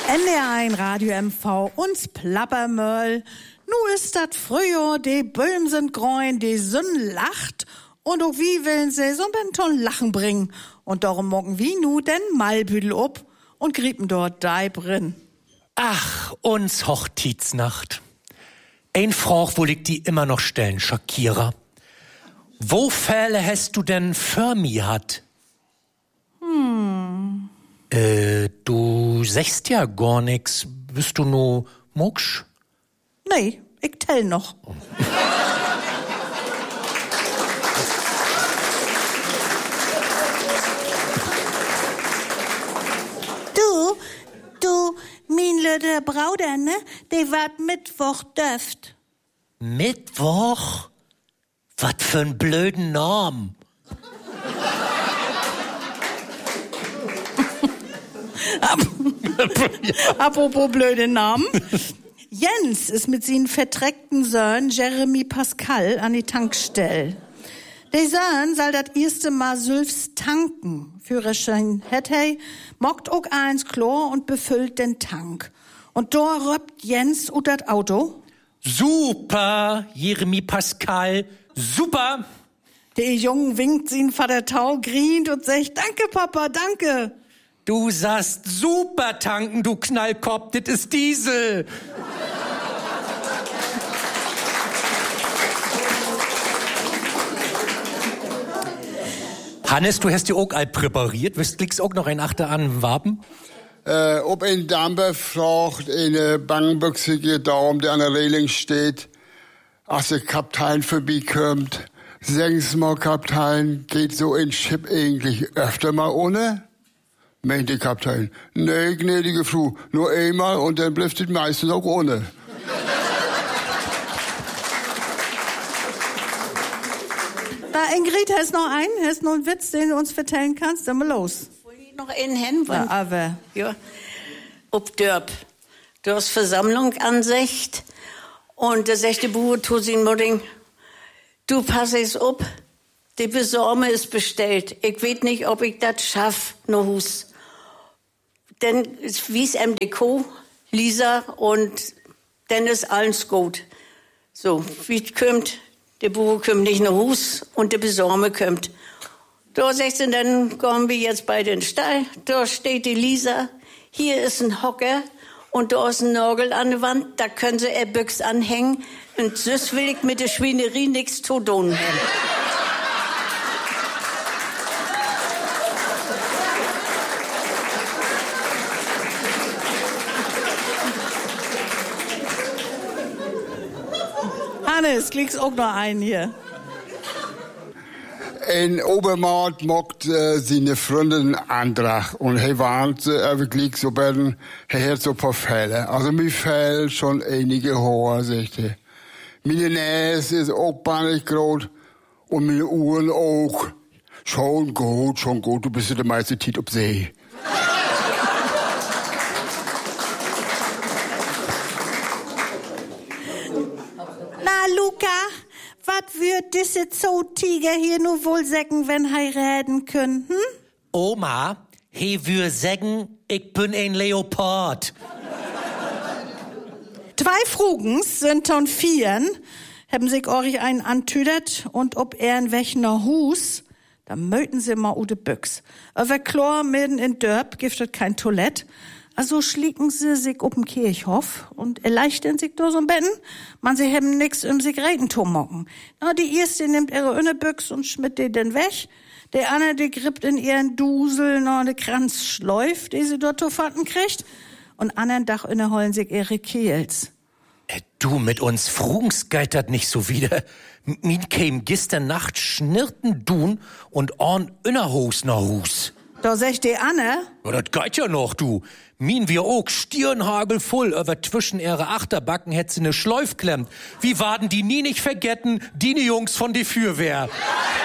NDR1 Radio MV uns Plappermöll. Nu ist dat Frühjahr, die Böhm sind grün, die Sonne lacht. Und auch wie willen sie so ein Ton Lachen bringen. Und darum mocken wie nu den Malbüdel ob und griepen dort Deibrin. Ach, uns Hochzeitsnacht. Ein Frage will ich die immer noch stellen, Shakira. Wo Fälle hast du denn für mich hat? Du sagst ja gar nix. Bist du nur mucksch? Nee, ich tell noch. Du, mein lüder Brauder, ne? Die wart Mittwoch döft. Mittwoch? Was für ein blöden Namen. Apropos blöde Namen. Jens ist mit seinen vertreckten Söhnen Jeremy Pascal an die Tankstelle. Der Sohn soll das erste Mal Sülfs tanken. Führerschein hat er, mockt auch eins Chlor und befüllt den Tank. Und da röppt Jens ut das Auto. Super, Jeremy Pascal, super. Der Junge winkt seinen Vater Tau, grient und sagt, danke Papa, danke. Du sagst super tanken, du Knallkopf, das ist Diesel. Hannes, du hast die auch all präpariert. Wirst klickst auch noch ein Achter an Wapen? Ob ein Dampfer fragt, eine Bangbüchse geht darum, der an der Reling steht, als der Kapitän vorbeikommt. Sagen Sie mal, Kapitän, geht so ein Schiff eigentlich öfter mal ohne? Meint der Kapitän. Nee, gnädige Frau, nur einmal und dann bleibt es meistens auch ohne. Da, Ingrid, hast noch einen? Hast noch einen Witz, den du uns vertellen kannst? Dann mal los. Noch einen hin? Ja, aber. Ja. Ob Dörp. Du hast Versammlung ansicht und der sechste Bube tut sin Mudding. Du pass es up. Die Besorme ist bestellt. Ich weet nicht, ob ich das schaff, no Hus. Denn es wies em Deko, Lisa, und dann ist alles gut. So, wie kommt, der Bube kommt nicht nach Hus und der Besorme kommt. Da sagst du, dann kommen wir jetzt bei den Stall. Da steht die Lisa. Hier ist ein Hocker und da ist ein Nagel an der Wand. Da können sie eine Büchs anhängen. Und süß will ich mit der Schweinerie nichts zu tun haben. Hannes, klickst auch noch einen hier. Ein Obermaat mockt seine Freundin Andrach und er warnt wirklich so bei er hat so ein paar Fälle. Also mir fällt schon einige Haare, sagt er. Meine Nase ist auch panisch groß und meine Ohren auch. Schon gut, du bist ja der meiste Tiet auf See. Na, Luca, was würd diese Zootiger hier nur wohl sagen, wenn heiraten könnten? Oma, he wür sagen, ich bin ein Leopard. 2 Frugens sind von 4, haben sich euch einen antüdert und ob er in welcher Hus, da möchten sie mal ute Büchs. Aber klar, mitten in Dörp gibt es kein Toilett. Also schlicken sie sich up'm Kirchhof und erleichtern sich da so ein Betten. Man, sie haben nix im Zigaretten zu mocken. Na, die erste nimmt ihre Innebüchs und schmidt die dann weg. Der andere, die grippt in ihren Dusel noch eine Kranzschleuf, die sie dort zu fatten kriegt. Und anderen Dach inneholen sich ihre Kehls. Du, mit uns Frugens geitert nicht so wieder. Min käm gestern Nacht schnirrten Dun und orn innerhus nach Hus. Da sagt die Anne. Ja, das geht ja noch, du. Min wir auch Stirnhagel voll, aber zwischen ihre Achterbacken hätt sie ne Schleuf klemmt. Wie warden die nie nicht vergessen, die Jungs von die Fürwehr.